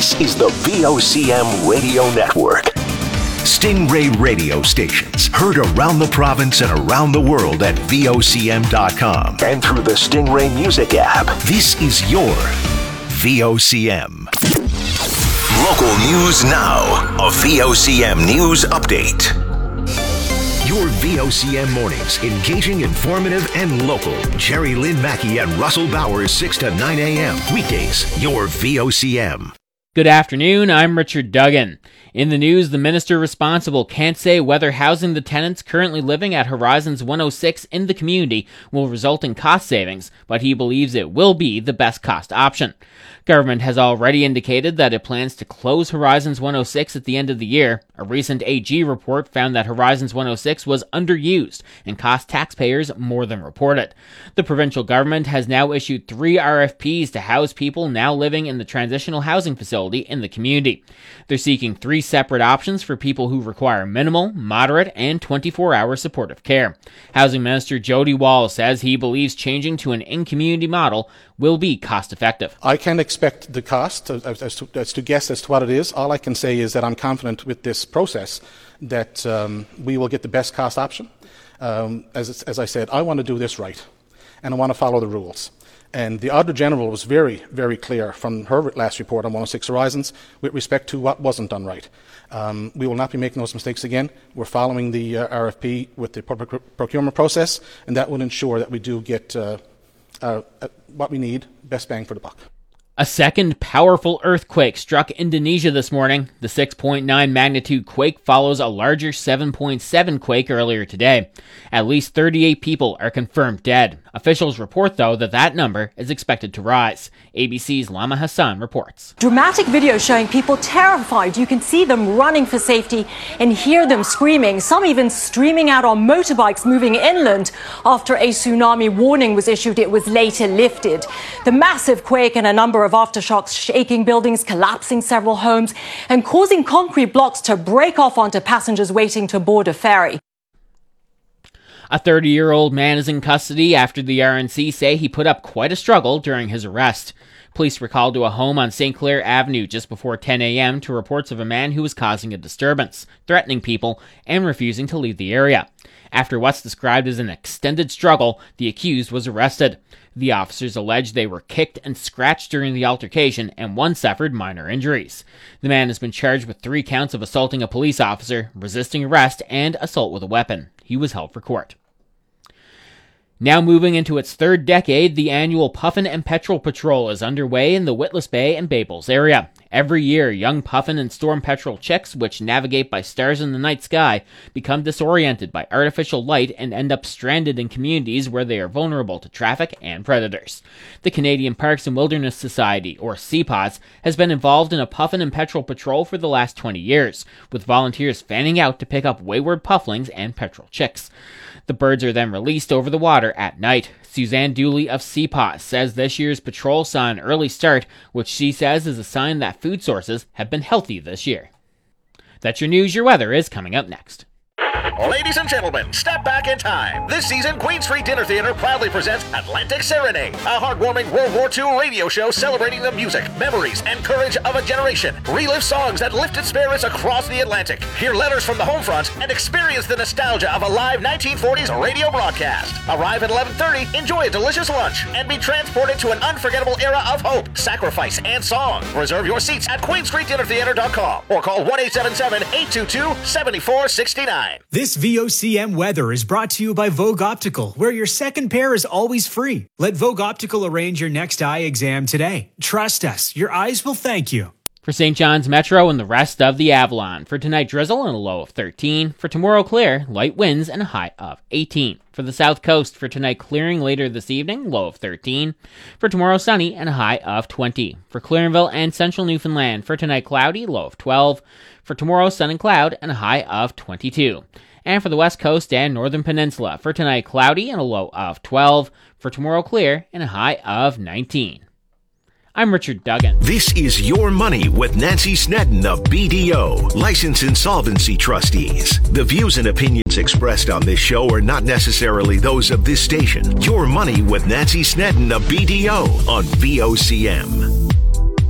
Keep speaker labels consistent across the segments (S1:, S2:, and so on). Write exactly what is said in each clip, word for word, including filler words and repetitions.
S1: This is the V O C M Radio Network. Stingray radio stations heard around the province and around the world at V O C M dot com and through the Stingray Music app. This is your V O C M. Local news now. A V O C M News Update. Your V O C M mornings, engaging, informative, and local. Jerry Lynn Mackey and Russell Bowers, six to nine a.m. Weekdays, your V O C M.
S2: Good afternoon, I'm Richard Duggan. In the news, the minister responsible can't say whether housing the tenants currently living at Horizons one oh six in the community will result in cost savings, but he believes it will be the best cost option. Government has already indicated that it plans to close Horizons one oh six at the end of the year. A recent A G report found that Horizons one oh six was underused and cost taxpayers more than reported. The provincial government has now issued three R F Ps to house people now living in the transitional housing facility in the community. They're seeking three separate options for people who require minimal, moderate, and twenty-four hour supportive care. Housing Minister Jody Wall says he believes changing to an in-community model will be cost-effective.
S3: I can't expect the cost as, as, to, as to guess as to what it is. All I can say is that I'm confident with this process that um, we will get the best cost option. Um, as, as I said, I want to do this right, and I want to follow the rules. And the Auditor General was very, very clear from her last report on one oh six Horizons with respect to what wasn't done right. Um, we will not be making those mistakes again. We're following the uh, R F P with the public procurement process, and that will ensure that we do get uh, uh, what we need, best bang for the buck.
S2: A second powerful earthquake struck Indonesia this morning. The six point nine magnitude quake follows a larger seven point seven quake earlier today. At least thirty-eight people are confirmed dead. Officials report, though, that that number is expected to rise. A B C's Lama Hassan reports.
S4: Dramatic video showing people terrified. You can see them running for safety and hear them screaming, some even streaming out on motorbikes moving inland. After a tsunami warning was issued, it was later lifted. The massive quake and a number of aftershocks shaking buildings, collapsing several homes, and causing concrete blocks to break off onto passengers waiting to board a ferry.
S2: A thirty-year-old man is in custody after the R N C say he put up quite a struggle during his arrest. Police were called to a home on Saint Clair Avenue just before ten a.m. to reports of a man who was causing a disturbance, threatening people, and refusing to leave the area. After what's described as an extended struggle, the accused was arrested. The officers alleged they were kicked and scratched during the altercation, and one suffered minor injuries. The man has been charged with three counts of assaulting a police officer, resisting arrest, and assault with a weapon. He was held for court. Now moving into its third decade, the annual Puffin and Petrel Patrol is underway in the Witless Bay and Babels area. Every year, young Puffin and Storm Petrel chicks, which navigate by stars in the night sky, become disoriented by artificial light and end up stranded in communities where they are vulnerable to traffic and predators. The Canadian Parks and Wilderness Society, or C P O S, has been involved in a Puffin and Petrel patrol for the last twenty years, with volunteers fanning out to pick up wayward pufflings and petrel chicks. The birds are then released over the water at night. Suzanne Dooley of C P O S says this year's patrol saw an early start, which she says is a sign that food sources have been healthy this year. That's your news. Your weather is coming up next.
S5: Ladies and gentlemen, step back in time. This season, Queen Street Dinner Theater proudly presents Atlantic Serenade, a heartwarming World War Two radio show celebrating the music, memories, and courage of a generation. Relive songs that lifted spirits across the Atlantic. Hear letters from the home front and experience the nostalgia of a live nineteen forties radio broadcast. Arrive at eleven thirty, enjoy a delicious lunch, and be transported to an unforgettable era of hope, sacrifice, and song. Reserve your seats at queen street dinner theater dot com or call one eight seven seven, eight two two, seven four six nine.
S6: This V O C M weather is brought to you by Vogue Optical, where your second pair is always free. Let Vogue Optical arrange your next eye exam today. Trust us, your eyes will thank you.
S2: For Saint John's Metro and the rest of the Avalon, for tonight drizzle and a low of thirteen. For tomorrow clear, light winds and a high of eighteen. For the South Coast, for tonight clearing later this evening, low of thirteen. For tomorrow sunny and a high of twenty. For Clarenville and Central Newfoundland, for tonight cloudy, low of twelve. For tomorrow sun and cloud and a high of twenty-two. And for the West Coast and Northern Peninsula, for tonight cloudy and a low of twelve. For tomorrow clear and a high of nineteen. I'm Richard Duggan.
S1: This is Your Money with Nancy Snedden of B D O, Licensed Insolvency Trustees. The views and opinions expressed on this show are not necessarily those of this station. Your Money with Nancy Snedden of B D O on V O C M.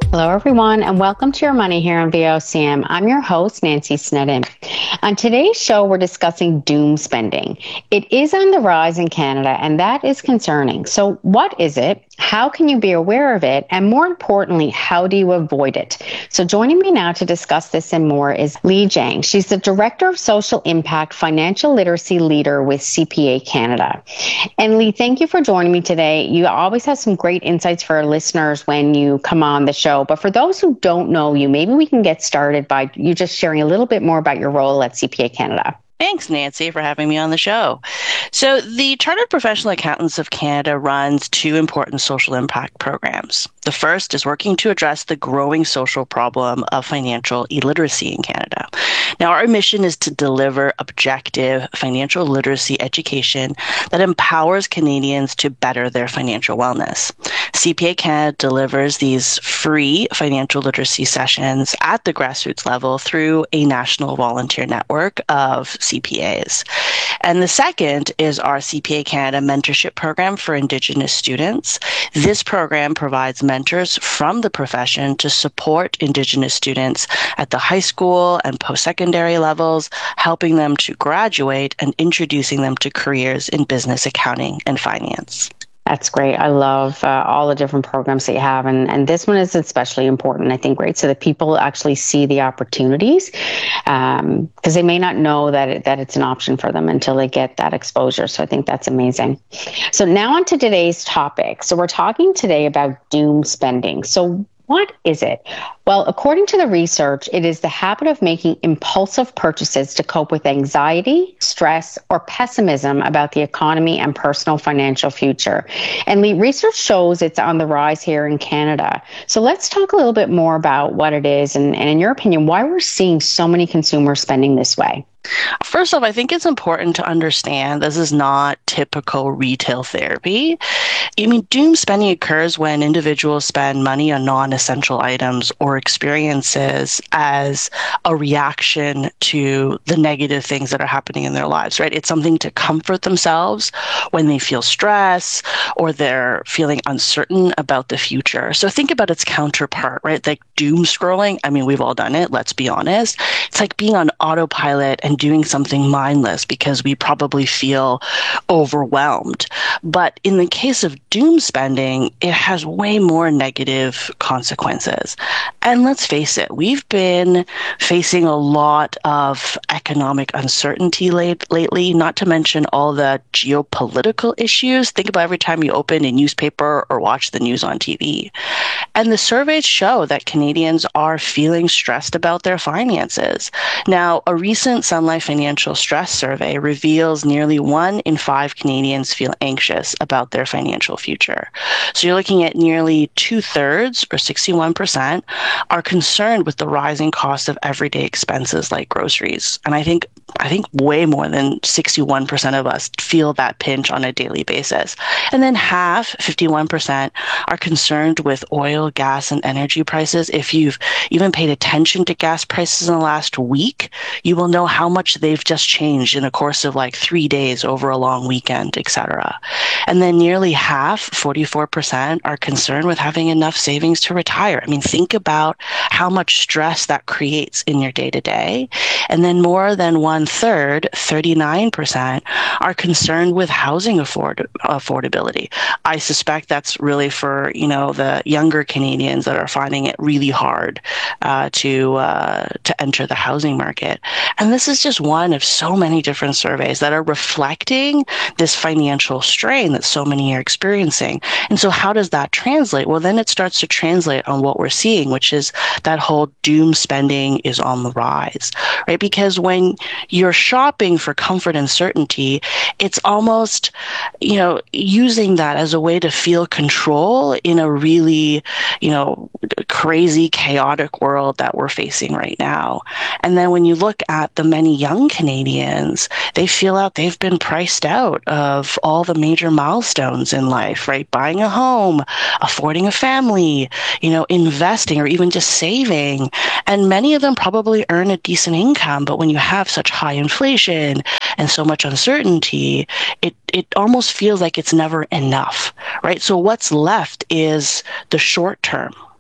S7: Hello, everyone, and welcome to Your Money here on V O C M. I'm your host, Nancy Snedden. On today's show, we're discussing doom spending. It is on the rise in Canada, and that is concerning. So what is it? How can you be aware of it? And more importantly, how do you avoid it? So joining me now to discuss this and more is Lee Jang. She's the Director of Social Impact Financial Literacy Leader with C P A Canada. And Lee, thank you for joining me today. You always have some great insights for our listeners when you come on the show. But for those who don't know you, maybe we can get started by you just sharing a little bit more about your role at C P A Canada.
S8: Thanks, Nancy, for having me on the show. So the Chartered Professional Accountants of Canada runs two important social impact programs. The first is working to address the growing social problem of financial illiteracy in Canada. Now, our mission is to deliver objective financial literacy education that empowers Canadians to better their financial wellness. C P A Canada delivers these free financial literacy sessions at the grassroots level through a national volunteer network of C P As. And the second is our C P A Canada mentorship program for Indigenous students. This program provides mentors from the profession to support Indigenous students at the high school and post-secondary levels, helping them to graduate and introducing them to careers in business, accounting, and finance.
S7: That's great. I love uh, all the different programs that you have. And, and this one is especially important, I think, right? So that people actually see the opportunities because um, they may not know that, it, that it's an option for them until they get that exposure. So I think that's amazing. So now on to today's topic. So we're talking today about doom spending. So what is it? Well, according to the research, it is the habit of making impulsive purchases to cope with anxiety, stress, or pessimism about the economy and personal financial future. And the research shows it's on the rise here in Canada. So let's talk a little bit more about what it is and, and in your opinion, why we're seeing so many consumers spending this way.
S8: First off, I think it's important to understand this is not typical retail therapy. I mean, doom spending occurs when individuals spend money on non-essential items or experiences as a reaction to the negative things that are happening in their lives, right? It's something to comfort themselves when they feel stress or they're feeling uncertain about the future. So think about its counterpart, right? Like doom scrolling. I mean, we've all done it, let's be honest. It's like being on autopilot and doing something mindless because we probably feel overwhelmed. But in the case of doom spending, it has way more negative consequences. And let's face it, we've been facing a lot of economic uncertainty late, lately, not to mention all the geopolitical issues. Think about every time you open a newspaper or watch the news on T V. And the surveys show that Canadians are feeling stressed about their finances. Now, a recent Sun Life Financial Stress Survey reveals nearly one in five Canadians feel anxious about their financial future. So you're looking at nearly two-thirds, or sixty-one percent, are concerned with the rising cost of everyday expenses like groceries. And I think I think way more than sixty-one percent of us feel that pinch on a daily basis. And then half, fifty-one percent, are concerned with oil, gas, and energy prices. If you've even paid attention to gas prices in the last week, you will know how much they've just changed in the course of like three days over a long weekend, et cetera. And then nearly half, forty-four percent, are concerned with having enough savings to retire. I mean, think about how much stress that creates in your day-to-day. And then more than one third, thirty-nine percent, are concerned with housing afford- affordability. I suspect that's really for, you know, the younger Canadians that are finding it really hard uh, to uh, to enter the housing market. And this is just one of so many different surveys that are reflecting this financial strain that so many are experiencing. And so how does that translate? Well, then it starts to translate on what we're seeing, which is that whole doom spending is on the rise, right? Because when you're shopping for comfort and certainty, it's almost, you know, using that as a way to feel control in a really, you know, crazy, chaotic world that we're facing right now. And then when you look at the many young Canadians, they feel out they've been priced out of all the major milestones in life, right? Buying a home, affording a family, you know, investing or even just saving. And many of them probably earn a decent income, but when you have such high inflation and so much uncertainty, it, it almost feels like it's never enough, right? So what's left is the short term,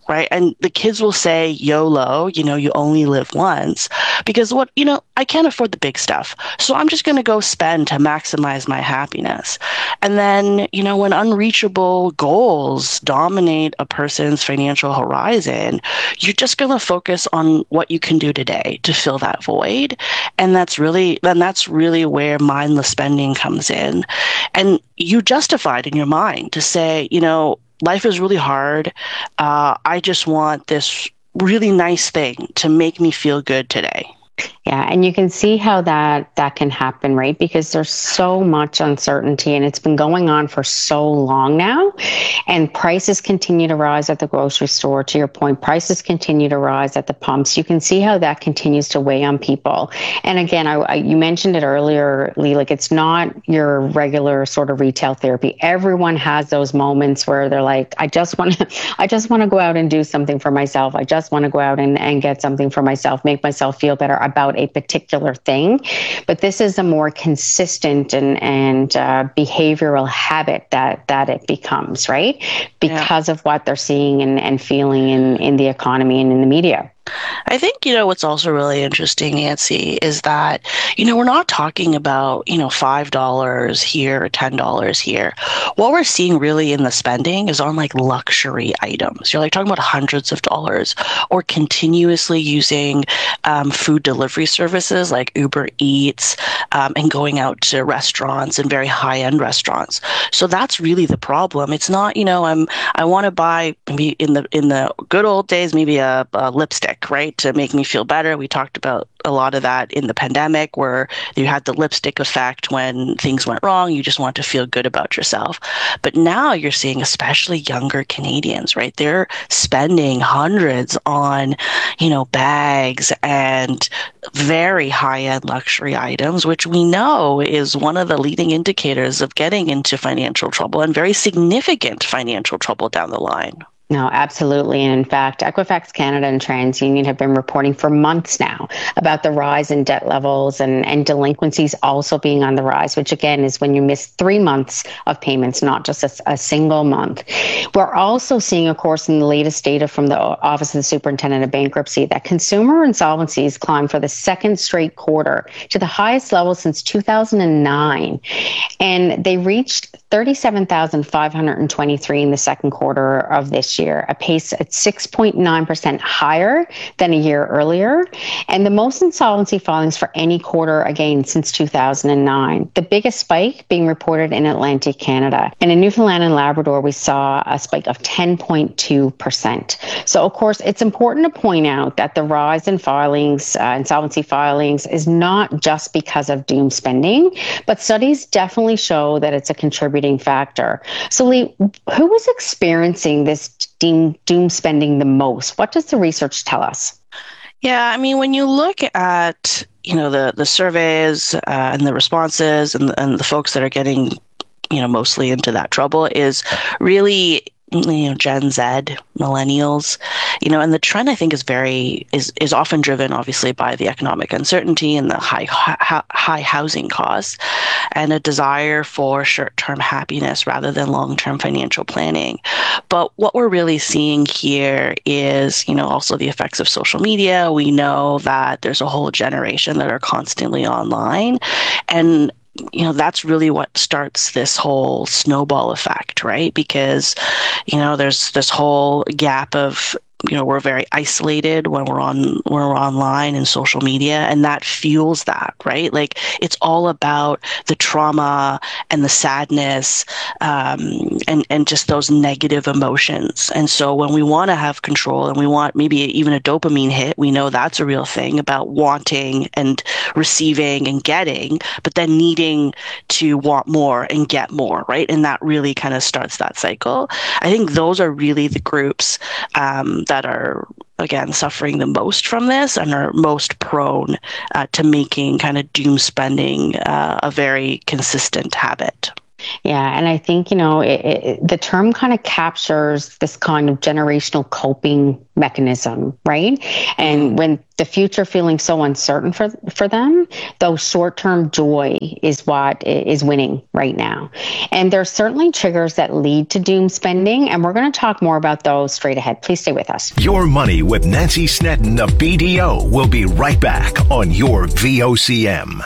S8: right? And the kids will say YOLO, you know, you only live once, because what, you know, I can't afford the big stuff. So I'm just going to go spend to maximize my happiness. And then, you know, when unreachable goals dominate a person's financial horizon, you're just going to focus on what you can do today to fill that void. And that's really, then that's really where mindless spending comes in. And you justify it in your mind to say, you know, life is really hard. Uh, I just want this really nice thing to make me feel good today.
S7: Yeah, and you can see how that that can happen, right? Because there's so much uncertainty and it's been going on for so long now. And prices continue to rise at the grocery store. To your point, prices continue to rise at the pumps. You can see how that continues to weigh on people. And again, I, I, you mentioned it earlier, Lee, like it's not your regular sort of retail therapy. Everyone has those moments where they're like, I just want to, I just want to go out and do something for myself. I just want to go out and, and get something for myself, make myself feel better about a particular thing. But this is a more consistent and, and uh, behavioral habit that, that it becomes, right? Because yeah. of what they're seeing and, and feeling in, in the economy and in the media.
S8: I think, you know, what's also really interesting, Nancy, is that, you know, we're not talking about, you know, five dollars here or ten dollars here. What we're seeing really in the spending is on like luxury items. You're like talking about hundreds of dollars, or continuously using um, food delivery services like Uber Eats um, and going out to restaurants and very high-end restaurants. So that's really the problem. It's not, you know, I'm I want to buy maybe in the in the good old days, maybe a, a lipstick, right, to make me feel better. We talked about a lot of that in the pandemic, where you had the lipstick effect when things went wrong. You just want to feel good about yourself. But now you're seeing, especially younger Canadians, right? They're spending hundreds on, you know, bags and very high-end luxury items, which we know is one of the leading indicators of getting into financial trouble, and very significant financial trouble down the line.
S7: No, absolutely. And in fact, Equifax Canada and TransUnion have been reporting for months now about the rise in debt levels and, and delinquencies also being on the rise, which again is when you miss three months of payments, not just a, a single month. We're also seeing, of course, in the latest data from the Office of the Superintendent of Bankruptcy, that consumer insolvencies climbed for the second straight quarter to the highest level since two thousand nine. And they reached thirty-seven thousand five hundred twenty-three in the second quarter of this year, a pace at six point nine percent higher than a year earlier, and the most insolvency filings for any quarter again since two thousand nine. The biggest spike being reported in Atlantic Canada. And in Newfoundland and Labrador, we saw a spike of ten point two percent. So, of course, it's important to point out that the rise in filings, uh, insolvency filings, is not just because of doom spending, but studies definitely show that it's a contributing factor. So, Lee, who was experiencing this doom, doom spending the most? What does the research tell us?
S8: Yeah, I mean, when you look at, you know, the, the surveys uh, and the responses and, and the folks that are getting, you know, mostly into that trouble is really, you know, Gen Z, millennials, you know, and the trend I think is very, is, is often driven obviously by the economic uncertainty and the high, high, high housing costs and a desire for short-term happiness rather than long-term financial planning. But what we're really seeing here is, you know, also the effects of social media. We know that there's a whole generation that are constantly online, and you know, that's really what starts this whole snowball effect, right? Because, you know, there's this whole gap of, you know, we're very isolated when we're on, when we're online and social media, and that fuels that, right? Like, it's all about the trauma and the sadness, um, and, and just those negative emotions. And so when we want to have control and we want maybe even a dopamine hit, we know that's a real thing about wanting and receiving and getting, but then needing to want more and get more, right? And that really kind of starts that cycle. I think those are really the groups, um, that are, again, suffering the most from this and are most prone uh, to making kind of doom spending uh, a very consistent habit.
S7: Yeah, and I think, you know, it, it, the term kind of captures this kind of generational coping mechanism, right? And when the future feeling so uncertain for for them, though short-term joy is what is winning right now. And there's certainly triggers that lead to doom spending, and we're going to talk more about those straight ahead. Please stay with us.
S1: Your Money with Nancy Snedden of B D O will be right back on your V O C M.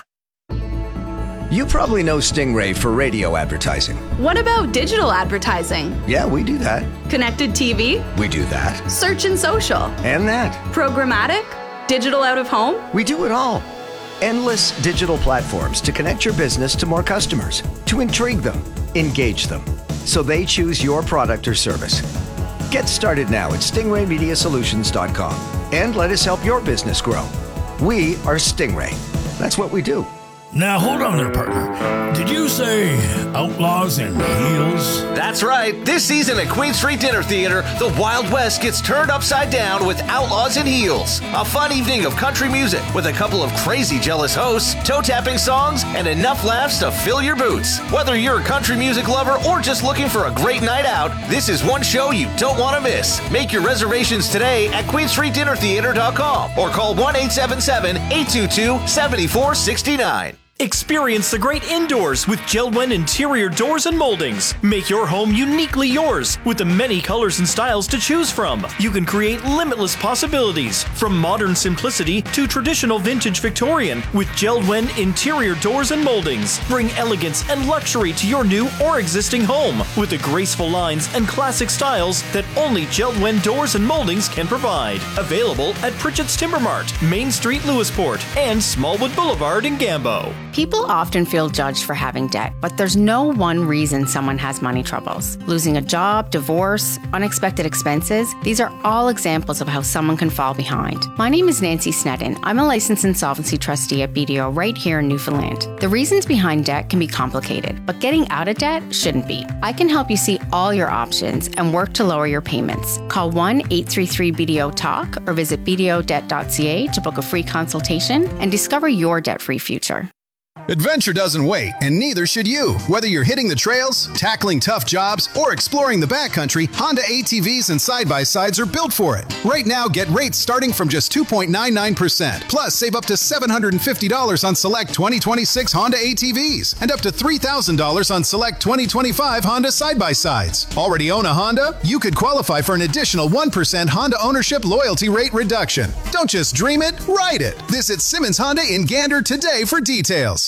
S9: You probably know Stingray for radio advertising.
S10: What about digital advertising?
S9: Yeah, we do that.
S10: Connected T V?
S9: We do that.
S10: Search and social?
S9: And that.
S10: Programmatic? Digital out of home?
S9: We do it all. Endless digital platforms to connect your business to more customers, to intrigue them, engage them, so they choose your product or service. Get started now at stingray media solutions dot com and let us help your business grow. We are Stingray. That's what we do.
S11: Now, hold on there, partner. Did you say outlaws in heels?
S5: That's right. This season at Queen Street Dinner Theater, the Wild West gets turned upside down with Outlaws in Heels. A fun evening of country music with a couple of crazy jealous hosts, toe-tapping songs, and enough laughs to fill your boots. Whether you're a country music lover or just looking for a great night out, this is one show you don't want to miss. Make your reservations today at queen street dinner theater dot com or call one eight seven seven, eight two two, seven four six nine.
S12: Experience the great indoors with JELD-WEN Interior Doors and Moldings. Make your home uniquely yours with the many colors and styles to choose from. You can create limitless possibilities from modern simplicity to traditional vintage Victorian with JELD-WEN Interior Doors and Moldings. Bring elegance and luxury to your new or existing home with the graceful lines and classic styles that only JELD-WEN Doors and Moldings can provide. Available at Pritchett's Timber Mart, Main Street, Lewisport, and Smallwood Boulevard in Gambo.
S13: People often feel judged for having debt, but there's no one reason someone has money troubles. Losing a job, divorce, unexpected expenses, these are all examples of how someone can fall behind. My name is Nancy Snedden. I'm a licensed insolvency trustee at B D O right here in Newfoundland. The reasons behind debt can be complicated, but getting out of debt shouldn't be. I can help you see all your options and work to lower your payments. Call one eight three three B D O talk or visit b d o debt dot c a to book a free consultation and discover your debt-free future.
S14: Adventure doesn't wait, and neither should you. Whether you're hitting the trails, tackling tough jobs, or exploring the backcountry, Honda A T Vs and side-by-sides are built for it. Right now, get rates starting from just two point nine nine percent. Plus, save up to seven hundred fifty dollars on select twenty twenty-six Honda A T Vs and up to three thousand dollars on select twenty twenty-five Honda side-by-sides. Already own a Honda? You could qualify for an additional one percent Honda ownership loyalty rate reduction. Don't just dream it, ride it. Visit Simmons Honda in Gander today for details.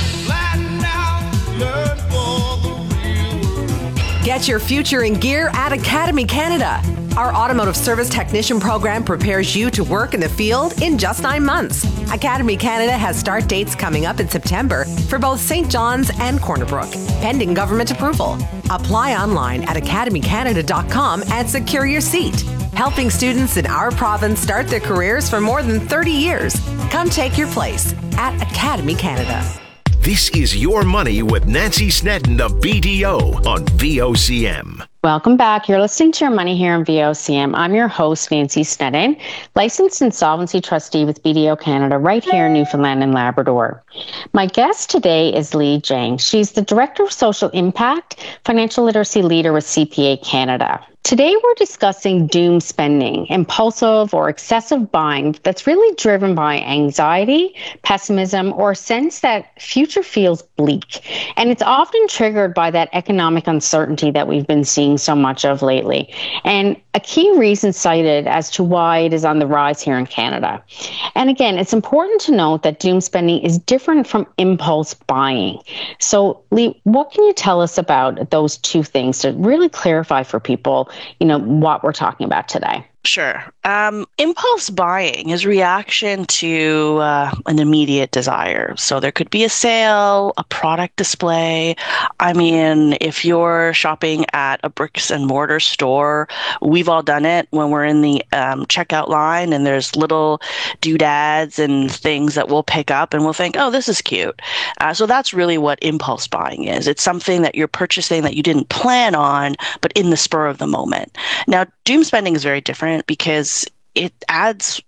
S15: Get your future in gear at Academy Canada. Our automotive service technician program prepares you to work in the field in just nine months. Academy Canada has start dates coming up in September for both Saint John's and Corner Brook, pending government approval. Apply online at academy canada dot com and secure your seat. Helping students in our province start their careers for more than thirty years. Come take your place at Academy Canada.
S1: This is Your Money with Nancy Snedden of B D O on V O C M.
S7: Welcome back. You're listening to Your Money here on V O C M. I'm your host, Nancy Snedden, licensed insolvency trustee with B D O Canada right here in Newfoundland and Labrador. My guest today is Lee Jang. She's the Director of Social Impact, Financial Literacy Leader with C P A Canada. Today, we're discussing doom spending, impulsive or excessive buying that's really driven by anxiety, pessimism, or a sense that future feels bleak. And it's often triggered by that economic uncertainty that we've been seeing so much of lately. And a key reason cited as to why it is on the rise here in Canada. And again, it's important to note that doom spending is different from impulse buying. So, Lee, what can you tell us about those two things to really clarify for people, you know, what we're talking about today?
S8: Sure. Um, impulse buying is reaction to uh, an immediate desire. So there could be a sale, a product display. I mean, if you're shopping at a bricks and mortar store, we've all done it when we're in the um, checkout line and there's little doodads and things that we'll pick up and we'll think, oh, this is cute. Uh, so that's really what impulse buying is. It's something that you're purchasing that you didn't plan on, but in the spur of the moment. Now, doom spending is very different because it adds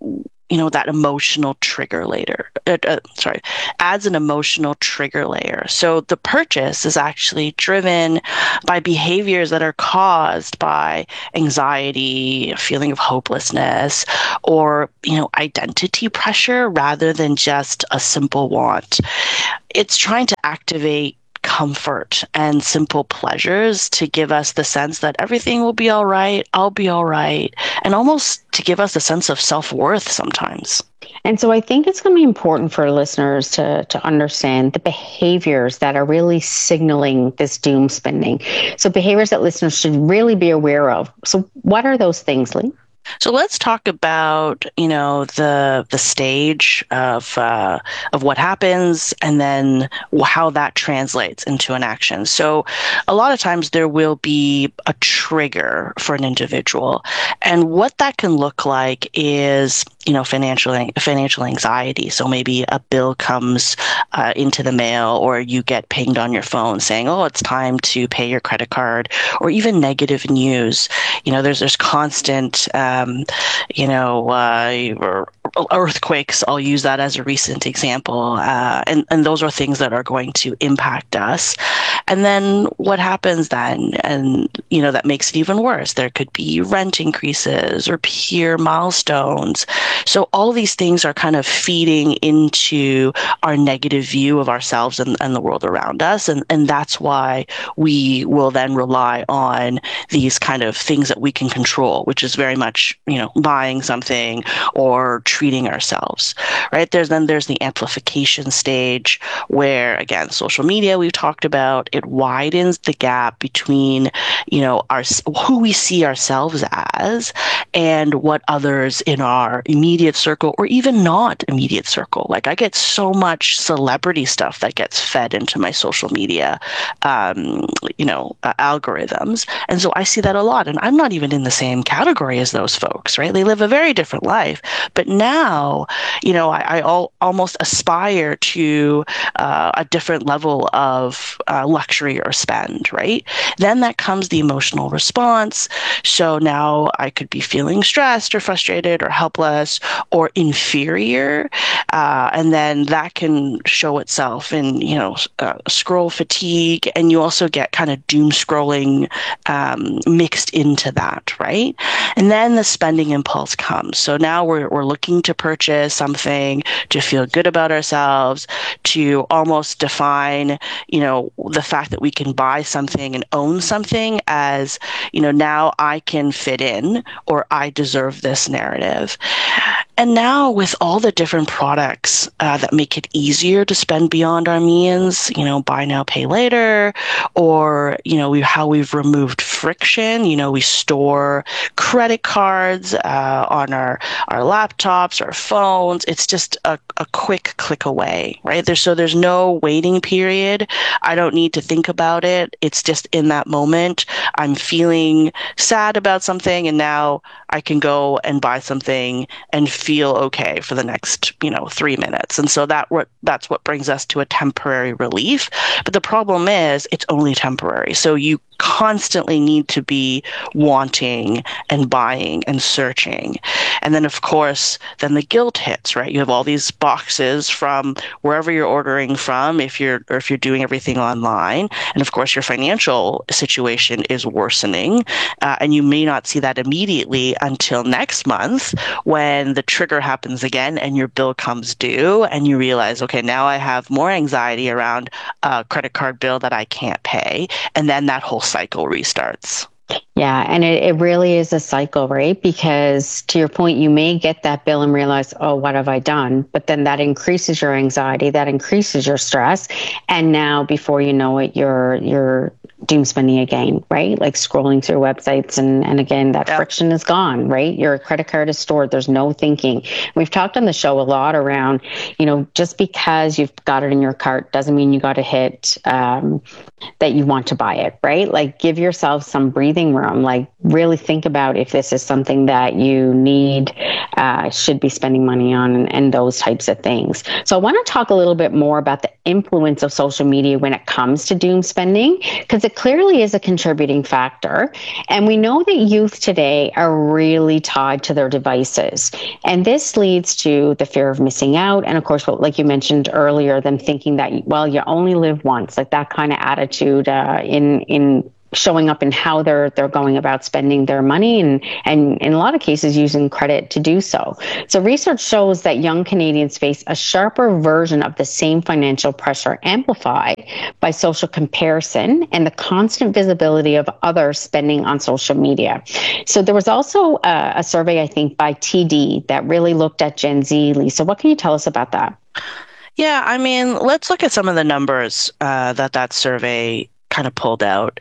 S8: you know, that emotional trigger later, uh, uh, sorry, adds an emotional trigger layer. So the purchase is actually driven by behaviors that are caused by anxiety, a feeling of hopelessness, or, you know, identity pressure rather than just a simple want. It's trying to activate comfort and simple pleasures to give us the sense that everything will be all right, I'll be all right, and almost to give us a sense of self-worth sometimes.
S7: And so I think it's going to be important for listeners to, to understand the behaviors that are really signaling this doom spending. So behaviors that listeners should really be aware of. So what are those things, Lee?
S8: So let's talk about, you know, the the stage of uh, of what happens and then how that translates into an action. So a lot of times there will be a trigger for an individual. And what that can look like is, you know, financial financial anxiety. So maybe a bill comes uh, into the mail, or you get pinged on your phone saying, oh, it's time to pay your credit card, or even negative news. You know, there's there's constant Um, you know, uh, earthquakes. I'll use that as a recent example. Uh, and, and those are things that are going to impact us. And then what happens then? And, you know, that makes it even worse. There could be rent increases or peer milestones. So all these things are kind of feeding into our negative view of ourselves and, and the world around us. And, and that's why we will then rely on these kind of things that we can control, which is very much, you know, buying something or treating ourselves, right? There's then there's the amplification stage where, again, social media we've talked about, it widens the gap between, you know, our who we see ourselves as and what others in our immediate circle or even not immediate circle. Like I get so much celebrity stuff that gets fed into my social media, um, you know, uh, algorithms. And so I see that a lot. And I'm not even in the same category as those folks, right? They live a very different life. But now, you know, I, I all, almost aspire to uh, a different level of uh, luxury or spend, right? Then that comes the emotional response. So now I could be feeling stressed or frustrated or helpless or inferior. Uh, and then that can show itself in, you know, uh, scroll fatigue. And you also get kind of doom scrolling um, mixed into that, right? And then the spending impulse comes. So now we're we're looking to purchase something to feel good about ourselves, to almost define, you know, the fact that we can buy something and own something as, you know, now I can fit in or I deserve this narrative. And now with all the different products uh, that make it easier to spend beyond our means, you know, buy now, pay later, or, you know, we, how we've removed friction, you know, we store credit cards uh, on our, our laptops, our phones. It's just a, a quick click away, right? There's, so there's no waiting period. I don't need to think about it. It's just in that moment. I'm feeling sad about something and now I can go and buy something and feel okay for the next, you know, three minutes. And so that what that's what brings us to a temporary relief. But the problem is it's only temporary. So you constantly need to be wanting and buying and searching. And then, of course, then the guilt hits, right? You have all these boxes from wherever you're ordering from, if you're or if you're doing everything online. And of course, your financial situation is worsening. Uh, and you may not see that immediately until next month when the trigger happens again and your bill comes due and you realize, okay, now I have more anxiety around a credit card bill that I can't pay. And then that whole cycle restarts.
S7: Yeah, and it, it really is a cycle, right? Because to your point, you may get that bill and realize, oh, what have I done? But then that increases your anxiety, that increases your stress. And now before you know it, you're you're doom spending again, right? Like scrolling through websites. And, and again, that yep. friction is gone, right? Your credit card is stored. There's no thinking. We've talked on the show a lot around, you know, just because you've got it in your cart doesn't mean you got to hit um, that you want to buy it, right? Like give yourself some breathing room. Like really think about if this is something that you need uh, should be spending money on and, and those types of things. So I want to talk a little bit more about the influence of social media when it comes to doom spending, because it clearly is a contributing factor. And we know that youth today are really tied to their devices. And this leads to the fear of missing out. And of course, what, like you mentioned earlier, them thinking that, well, you only live once, like that kind of attitude uh, in, in, showing up in how they're they're going about spending their money, and and in a lot of cases using credit to do so. So research shows that young Canadians face a sharper version of the same financial pressure, amplified by social comparison and the constant visibility of others spending on social media. So there was also a, a survey, I think, by T D that really looked at Gen Z. Lisa, what can you tell us about that?
S8: Yeah, I mean, let's look at some of the numbers uh, that that survey kind of pulled out.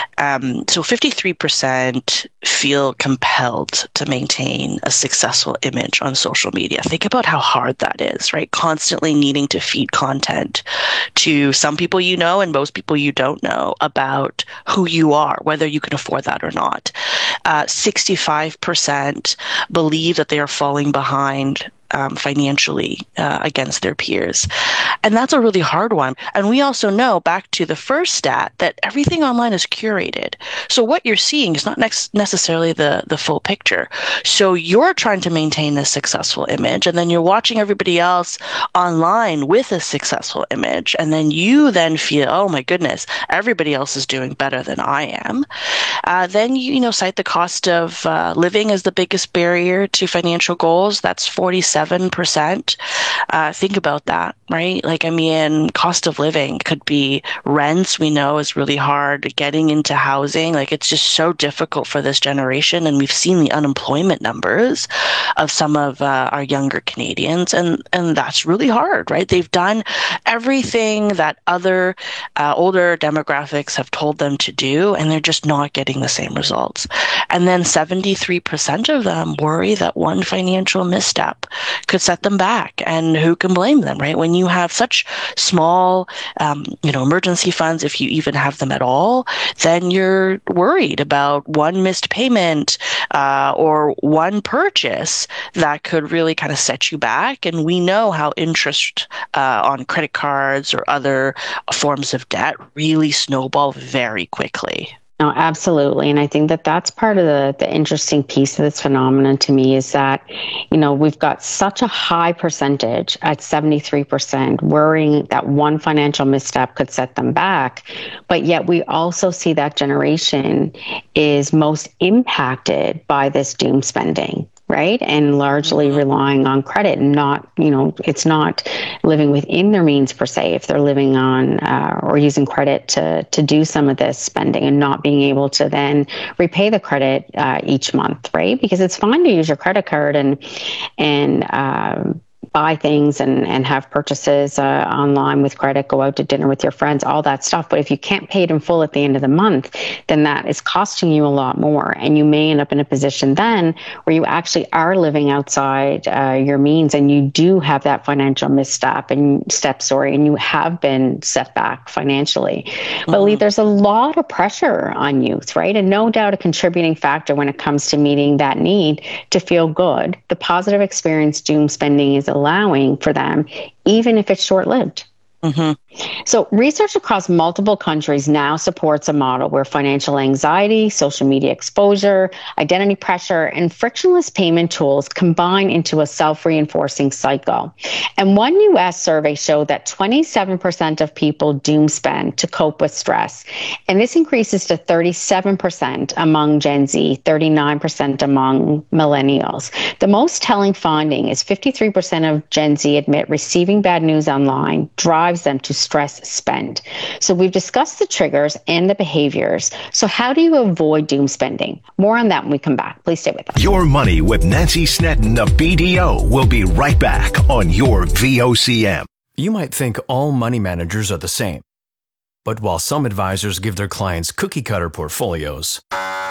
S8: Um, so fifty-three percent feel compelled to maintain a successful image on social media. Think about how hard that is, right? Constantly needing to feed content to some people you know and most people you don't know about who you are, whether you can afford that or not. Uh, sixty-five percent believe that they are falling behind Um, financially uh, against their peers. And that's a really hard one. And we also know, back to the first stat, that everything online is curated. So what you're seeing is not next necessarily the, the full picture. So you're trying to maintain this successful image, and then you're watching everybody else online with a successful image. And then you then feel, oh my goodness, everybody else is doing better than I am. Uh, then you, you know, cite the cost of uh, living as the biggest barrier to financial goals. That's forty-seven percent. Uh, think about that, right? Like, I mean, cost of living could be rents, we know is really hard, getting into housing. Like, it's just so difficult for this generation. And we've seen the unemployment numbers of some of uh, our younger Canadians. And, and that's really hard, right? They've done everything that other uh, older demographics have told them to do, and they're just not getting the same results. And then seventy-three percent of them worry that one financial misstep could set them back, and who can blame them, right? When you have such small, um, you know, emergency funds, if you even have them at all, then you're worried about one missed payment uh, or one purchase that could really kind of set you back. And we know how interest uh, on credit cards or other forms of debt really snowball very quickly.
S7: No, absolutely. And I think that that's part of the, the interesting piece of this phenomenon to me, is that, you know, we've got such a high percentage at seventy-three percent worrying that one financial misstep could set them back. But yet we also see that generation is most impacted by this doom spending, right? And largely relying on credit, and not, you know, it's not living within their means per se, if they're living on uh, or using credit to to do some of this spending and not being able to then repay the credit uh, each month, right? Because it's fine to use your credit card and, and, um, buy things and, and have purchases uh, online with credit, go out to dinner with your friends, all that stuff. But if you can't pay it in full at the end of the month, then that is costing you a lot more. And you may end up in a position then where you actually are living outside uh, your means, and you do have that financial misstep and step, sorry, and you have been set back financially. Mm-hmm. But Lee, there's a lot of pressure on youth, right? And no doubt a contributing factor when it comes to meeting that need to feel good. The positive experience doom spending is allowing for them, even if it's short-lived.
S8: Mm-hmm.
S7: So research across multiple countries now supports a model where financial anxiety, social media exposure, identity pressure, and frictionless payment tools combine into a self-reinforcing cycle. And one U S survey showed that twenty-seven percent of people doom spend to cope with stress. And this increases to thirty-seven percent among Gen Z, thirty-nine percent among millennials. The most telling finding is fifty-three percent of Gen Z admit receiving bad news online drives them to stress spend. So we've discussed the triggers and the behaviors. So how do you avoid doom spending? More on that when we come back. Please stay with us.
S1: Your Money with Nancy Snedden of B D O will be right back on your V O C M.
S16: You might think all money managers are the same. But while some advisors give their clients cookie-cutter portfolios,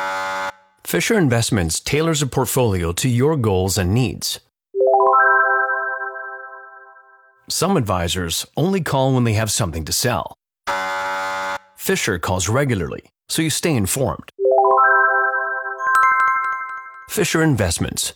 S16: Fisher Investments tailors a portfolio to your goals and needs. Some advisors only call when they have something to sell. Fisher calls regularly, so you stay informed. Fisher Investments.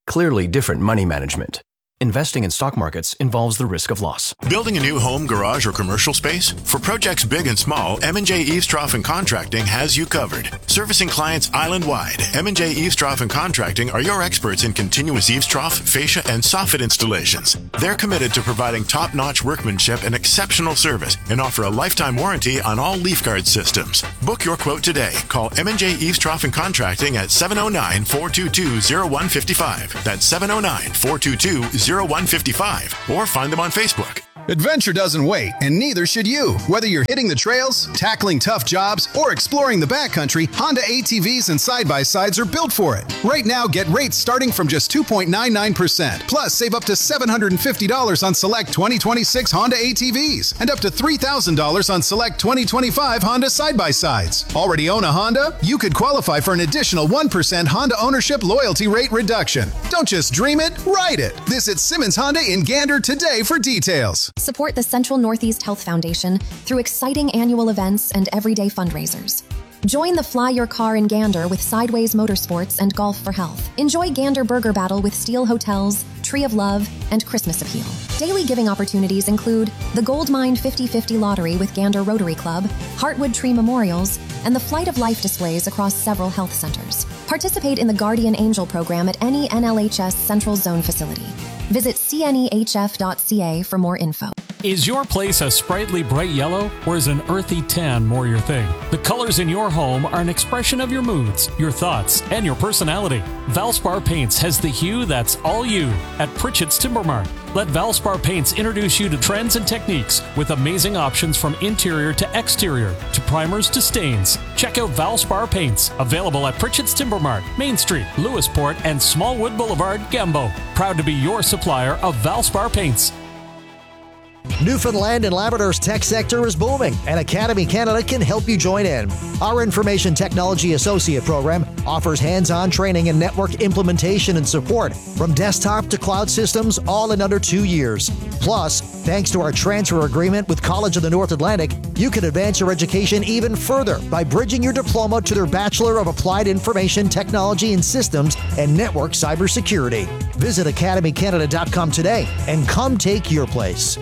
S16: Clearly different money management. Investing in stock markets involves the risk of loss.
S17: Building a new home, garage, or commercial space? For projects big and small, M and J Eavestrough and Contracting has you covered. Servicing clients island-wide, M and J Eavestrough and Contracting are your experts in continuous eavestrough, fascia, and soffit installations. They're committed to providing top-notch workmanship and exceptional service and offer a lifetime warranty on all leaf guard systems. Book your quote today. Call M and J Eavestrough and Contracting at seven oh nine, four two two, oh one five five. That's seven oh nine, four two two, oh one five five, or find them on Facebook.
S14: Adventure doesn't wait, and neither should you. Whether you're hitting the trails, tackling tough jobs, or exploring the backcountry, Honda A T Vs and side-by-sides are built for it. Right now, get rates starting from just two point nine nine percent. Plus, save up to seven hundred fifty dollars on select twenty twenty-six Honda A T Vs and up to three thousand dollars on select twenty twenty-five Honda side-by-sides. Already own a Honda? You could qualify for an additional one percent Honda ownership loyalty rate reduction. Don't just dream it, ride it. Visit Simmons Honda in Gander today for details.
S18: Support the Central Northeast Health Foundation through exciting annual events and everyday fundraisers. Join the Fly Your Car in Gander with Sideways Motorsports and Golf for Health. Enjoy Gander Burger Battle with Steel Hotels, Tree of Love, and Christmas Appeal. Daily giving opportunities include the Gold Mine fifty fifty Lottery with Gander Rotary Club, Heartwood Tree Memorials, and the Flight of Life displays across several health centers. Participate in the Guardian Angel program at any N L H S Central Zone facility. Visit c n e h f dot c a for more info.
S19: Is your place a sprightly bright yellow, or is an earthy tan more your thing? The colors in your home are an expression of your moods, your thoughts, and your personality. Valspar Paints has the hue that's all you at Pritchett's Timber Mart. Let Valspar Paints introduce you to trends and techniques with amazing options from interior to exterior, to primers to stains. Check out Valspar Paints, available at Pritchett's Timber Mart, Main Street, Lewisport, and Smallwood Boulevard, Gambo. Proud to be your supplier of Valspar Paints.
S20: Newfoundland and Labrador's tech sector is booming, and Academy Canada can help you join in. Our Information Technology Associate program offers hands-on training and network implementation and support from desktop to cloud systems, all in under two years. Plus, thanks to our transfer agreement with College of the North Atlantic, you can advance your education even further by bridging your diploma to their Bachelor of Applied Information Technology and Systems and Network Cybersecurity. Visit academy canada dot com today and come take your place.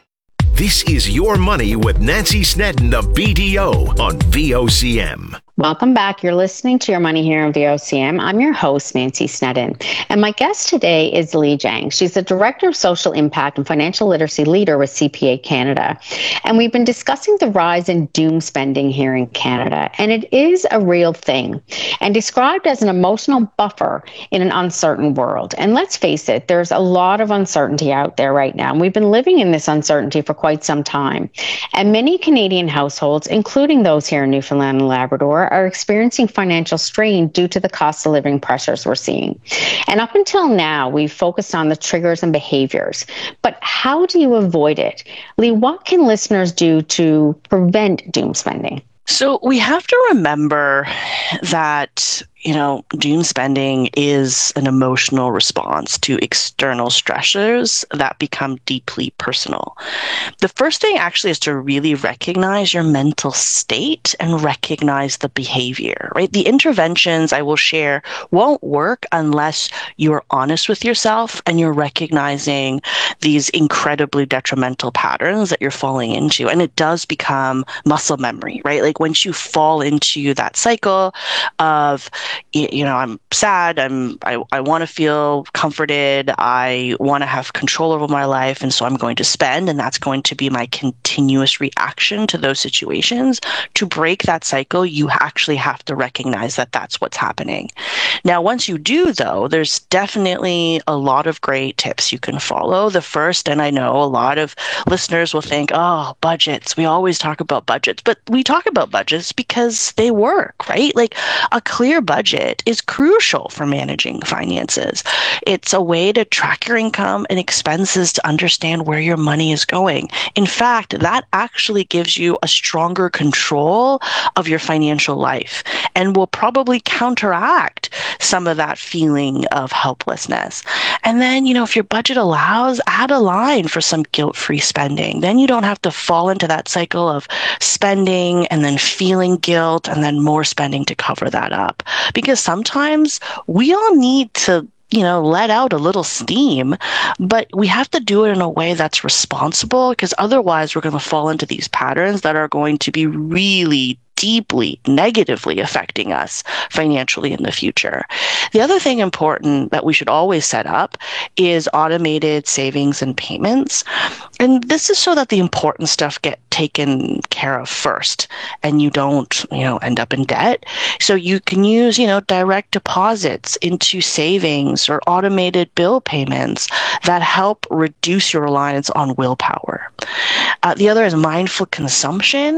S1: This is Your Money with Nancy Snedden of B D O on V O C M.
S7: Welcome back. You're listening to Your Money here on V O C M. I'm your host, Nancy Snedden. And my guest today is Lee Jang. She's the Director of Social Impact and Financial Literacy Leader with C P A Canada. And we've been discussing the rise in doom spending here in Canada. And it is a real thing and described as an emotional buffer in an uncertain world. And let's face it, there's a lot of uncertainty out there right now. And we've been living in this uncertainty for quite some time. And many Canadian households, including those here in Newfoundland and Labrador, are experiencing financial strain due to the cost of living pressures we're seeing. And up until now, we've focused on the triggers and behaviors. But how do you avoid it? Lee, what can listeners do to prevent doom spending?
S8: So we have to remember that, you know, doom spending is an emotional response to external stressors that become deeply personal. The first thing actually is to really recognize your mental state and recognize the behavior, right? The interventions I will share won't work unless you're honest with yourself and you're recognizing these incredibly detrimental patterns that you're falling into. And it does become muscle memory, right? Like once you fall into that cycle of, you know, I'm sad, I'm, I, I want to feel comforted, I want to have control over my life, and so I'm going to spend, and that's going to be my continuous reaction to those situations. To break that cycle, you actually have to recognize that that's what's happening. Now, once you do, though, there's definitely a lot of great tips you can follow. The first, and I know a lot of listeners will think, oh, budgets, we always talk about budgets, but we talk about budgets because they work, right? Like a clear budget is crucial for managing finances. It's a way to track your income and expenses to understand where your money is going. In fact, that actually gives you a stronger control of your financial life and will probably counteract some of that feeling of helplessness. And then, you know, if your budget allows, add a line for some guilt-free spending. Then you don't have to fall into that cycle of spending and then feeling guilt and then more spending to cover that up. Because sometimes we all need to you know, let out a little steam, but we have to do it in a way that's responsible, because otherwise we're going to fall into these patterns that are going to be really deeply negatively affecting us financially in the future. The other thing important that we should always set up is automated savings and payments. And this is so that the important stuff get taken care of first and you don't, you know, end up in debt. So you can use, you know, direct deposits into savings or automated bill payments that help reduce your reliance on willpower. Uh, the other is mindful consumption.